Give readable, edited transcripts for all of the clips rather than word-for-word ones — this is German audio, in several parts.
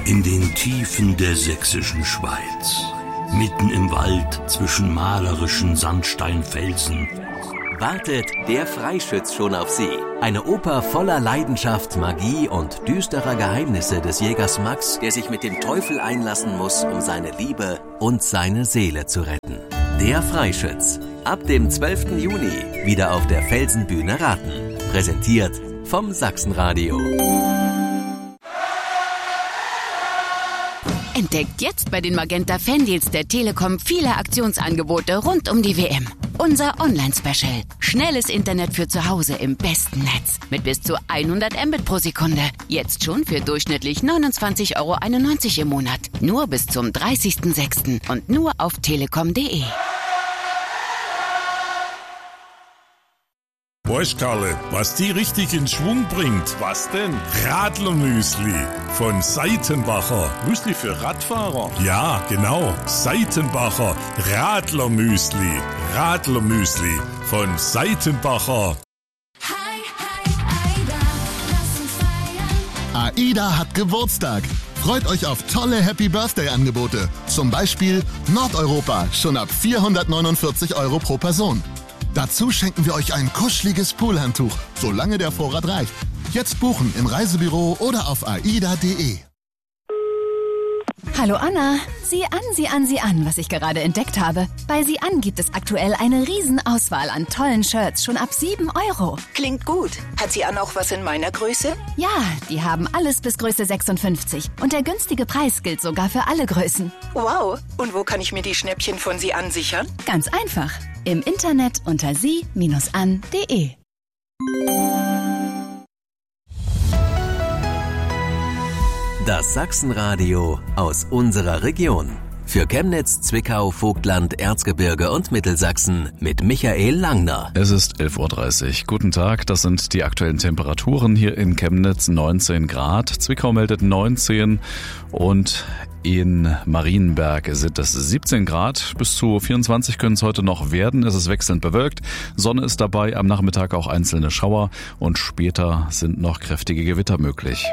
In den Tiefen der sächsischen Schweiz, mitten im Wald zwischen malerischen Sandsteinfelsen, wartet Der Freischütz schon auf Sie. Eine Oper voller Leidenschaft, Magie und düsterer Geheimnisse des Jägers Max, der sich mit dem Teufel einlassen muss, um seine Liebe und seine Seele zu retten. Der Freischütz. Ab dem 12. Juni wieder auf der Felsenbühne Raten. Präsentiert vom Sachsenradio. Entdeckt jetzt bei den Magenta Fandeals der Telekom viele Aktionsangebote rund um die WM. Unser Online-Special. Schnelles Internet für zu Hause im besten Netz. Mit bis zu 100 Mbit pro Sekunde. Jetzt schon für durchschnittlich 29,91 € im Monat. Nur bis zum 30.06. und nur auf telekom.de. Weißt Karle, was die richtig in Schwung bringt? Was denn? Radlermüsli von Seitenbacher. Müsli für Radfahrer? Ja, genau. Seitenbacher Radlermüsli. Radlermüsli von Seitenbacher. AIDA hat Geburtstag. Freut euch auf tolle Happy Birthday Angebote. Zum Beispiel Nordeuropa, schon ab 449 € pro Person. Dazu schenken wir euch ein kuscheliges Poolhandtuch, solange der Vorrat reicht. Jetzt buchen im Reisebüro oder auf aida.de. Hallo Anna, sieh an, was ich gerade entdeckt habe. Bei Sieh an gibt es aktuell eine Riesenauswahl an tollen Shirts, schon ab 7 €. Klingt gut. Hat Sieh an auch was in meiner Größe? Ja, die haben alles bis Größe 56. Und der günstige Preis gilt sogar für alle Größen. Wow, und wo kann ich mir die Schnäppchen von Sieh an sichern? Ganz einfach. Im Internet unter sie-an.de. Das Sachsenradio aus unserer Region. Für Chemnitz, Zwickau, Vogtland, Erzgebirge und Mittelsachsen mit Michael Langner. Es ist 11:30 Uhr. Guten Tag, das sind die aktuellen Temperaturen hier in Chemnitz, 19 Grad. Zwickau meldet 19 und in Marienberg sind es 17 Grad. Bis zu 24 können es heute noch werden. Es ist wechselnd bewölkt. Sonne ist dabei, am Nachmittag auch einzelne Schauer und später sind noch kräftige Gewitter möglich.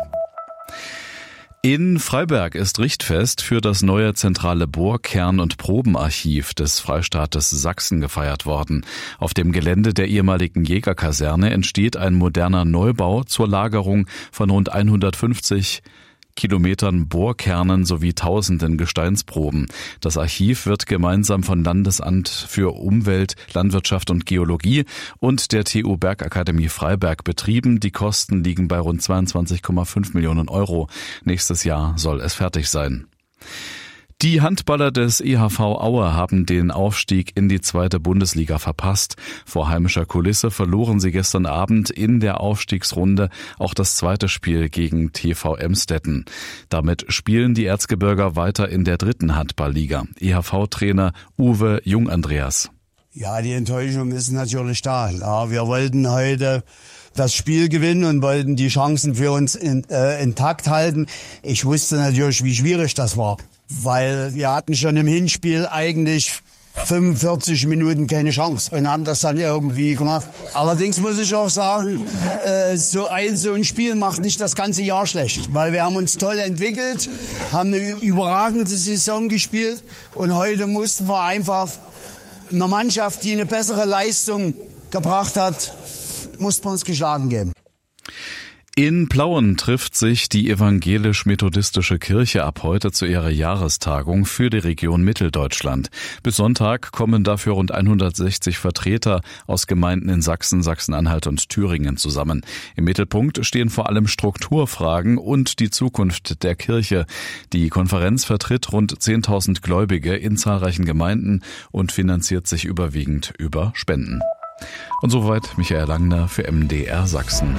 In Freiberg ist Richtfest für das neue zentrale Bohrkern- und Probenarchiv des Freistaates Sachsen gefeiert worden. Auf dem Gelände der ehemaligen Jägerkaserne entsteht ein moderner Neubau zur Lagerung von rund 150 Kilometern Bohrkernen sowie tausenden Gesteinsproben. Das Archiv wird gemeinsam von Landesamt für Umwelt, Landwirtschaft und Geologie und der TU Bergakademie Freiberg betrieben. Die Kosten liegen bei rund 22,5 Millionen €. Nächstes Jahr soll es fertig sein. Die Handballer des EHV Aue haben den Aufstieg in die 2. Bundesliga verpasst. Vor heimischer Kulisse verloren sie gestern Abend in der Aufstiegsrunde auch das zweite Spiel gegen TV Emstetten. Damit spielen die Erzgebirger weiter in der 3. Handballliga. EHV-Trainer Uwe Jung-Andreas. Ja, die Enttäuschung ist natürlich da. Ja, wir wollten heute das Spiel gewinnen und wollten die Chancen für uns intakt halten. Ich wusste natürlich, wie schwierig das war. Weil wir hatten schon im Hinspiel eigentlich 45 Minuten keine Chance und haben das dann irgendwie gemacht. Allerdings muss ich auch sagen, so ein Spiel macht nicht das ganze Jahr schlecht, weil wir haben uns toll entwickelt, haben eine überragende Saison gespielt und heute mussten wir einfach einer Mannschaft, die eine bessere Leistung gebracht hat, mussten wir uns geschlagen geben. In Plauen trifft sich die evangelisch-methodistische Kirche ab heute zu ihrer Jahrestagung für die Region Mitteldeutschland. Bis Sonntag kommen dafür rund 160 Vertreter aus Gemeinden in Sachsen, Sachsen-Anhalt und Thüringen zusammen. Im Mittelpunkt stehen vor allem Strukturfragen und die Zukunft der Kirche. Die Konferenz vertritt rund 10.000 Gläubige in zahlreichen Gemeinden und finanziert sich überwiegend über Spenden. Und soweit Michael Langner für MDR Sachsen.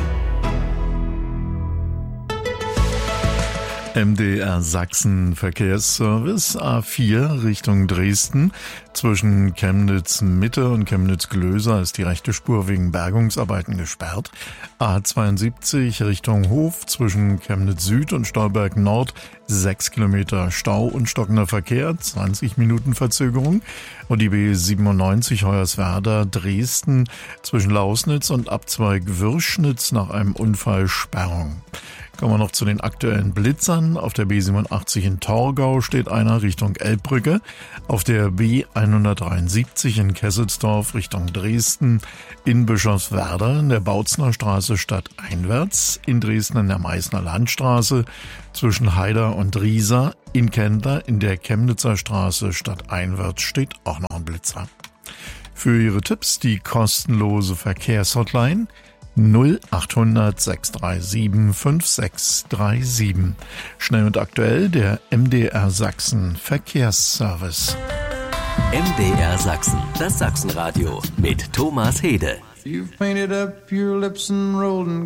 MDR Sachsen Verkehrsservice A4 Richtung Dresden. Zwischen Chemnitz Mitte und Chemnitz Glöser ist die rechte Spur wegen Bergungsarbeiten gesperrt. A72 Richtung Hof zwischen Chemnitz Süd und Stolberg Nord 6 Kilometer Stau und stockender Verkehr, 20 Minuten Verzögerung. Und die B97 Hoyerswerda Dresden zwischen Lausnitz und Abzweig Würschnitz nach einem Unfall Sperrung. Kommen wir noch zu den aktuellen Blitzern. Auf der B87 in Torgau steht einer Richtung Elbbrücke. Auf der B173 in Kesselsdorf Richtung Dresden. In Bischofswerda in der Bautzner Straße stadteinwärts. In Dresden in der Meißner Landstraße zwischen Haider und Riesa. In Kentler in der Chemnitzer Straße stadteinwärts steht auch noch ein Blitzer. Für Ihre Tipps die kostenlose Verkehrshotline 0800 637 5637. Schnell und aktuell der MDR Sachsen Verkehrsservice. MDR Sachsen, das Sachsenradio mit Thomas Hede. You've painted up your lips and rolled